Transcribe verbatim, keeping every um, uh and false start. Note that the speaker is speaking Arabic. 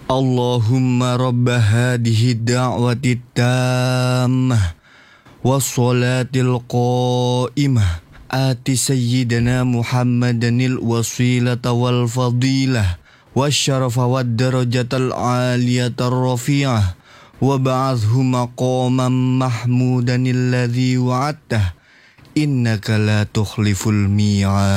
اللهم رب هذه الدعوة التامة والصلاة القائمة آت سيدنا محمدا الوسيلة والفضيلة والشرف والدرجة العالية الرفيعة وابعثه مقاما محمودا الذي وعدته إنك لا تخلف الميعاد.